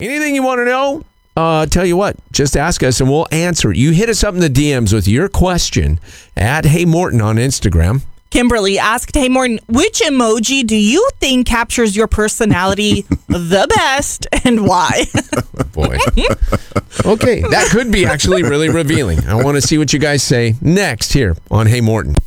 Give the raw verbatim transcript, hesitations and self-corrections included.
Anything you want to know? Uh, tell you what, just ask us and we'll answer it. You hit us up in the D Ms with your question at Hey Morton on Instagram. Kimberly asked, Hey Morton, which emoji do you think captures your personality the best and why? Boy. Okay, that could be actually really revealing. I want to see what you guys say next here on Hey Morton.